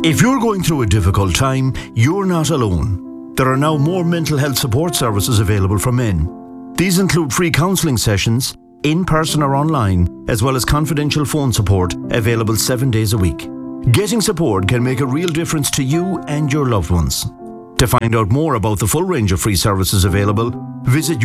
If you're going through a difficult time, you're not alone. There are now more mental health support services available for men. These include free counselling sessions, in person or online, as well as confidential phone support available 7 days a week. Getting support can make a real difference to you and your loved ones. To find out more about the full range of free services available, visit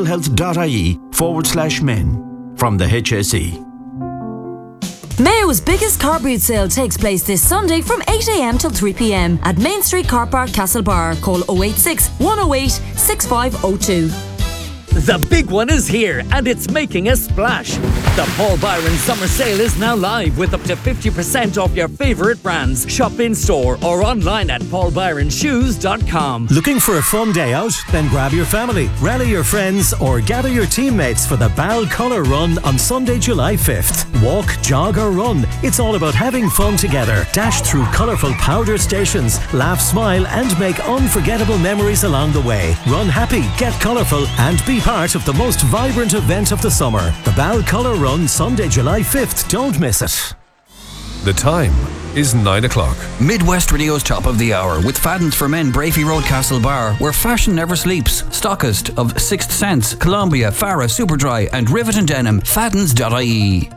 yourmentalhealth.ie/men from the HSE. Mayo's biggest car boot sale takes place this Sunday from 8 a.m. till 3 p.m. at Main Street Car Park, Castlebar. Call 086 108 6502. The big one is here and it's making a splash. The Paul Byron Summer Sale is now live with up to 50% off your favourite brands. Shop in store or online at paulbyronshoes.com. Looking for a fun day out? Then grab your family, rally your friends or gather your teammates for the Bal Colour Run on Sunday, July 5th. Walk, jog or run. It's all about having fun together. Dash through colourful powder stations, laugh, smile and make unforgettable memories along the way. Run happy, get colourful and be part of the most vibrant event of the summer. The Bal Colour Run, Sunday, July 5th. Don't miss it. The time is 9 o'clock. Midwest Radio's Top of the Hour with Fadden's for Men, Brafey Road, Castlebar, where fashion never sleeps. Stockist of Sixth Sense, Columbia, Farah, Superdry and Rivet and Denim. Faddens.ie.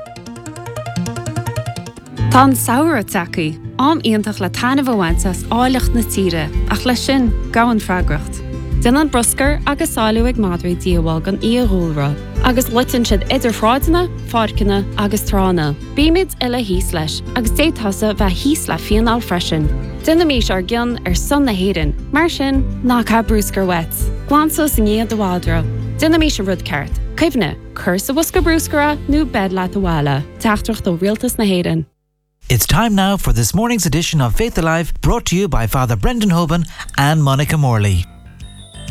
Tá saoire tacaí, iontach le tainmh bhaintas áileacht na tíre, ach le sin gahan freagracht. Dinan broscar agus sáiliú ag madraí díobháil gan íoghúlra, agus litan siad idir fráideanna, fádcanna agus trána. Bíimiid ile híos leis, agus détasa bheith híos le fianál freisin. Duna mís ar gcionn ar son na héireann, mar sin ná cá brúscar wet. Glansos in iad do bhádra. Duna mís ar rud ceart. Cuimhne, cursa bhusca brúscara nó bed leat bhile. Teachtrach do rialtas na héireann. It's time now for this morning's edition of Faith Alive, brought to you by Father Brendan Hoban and Monica Morley.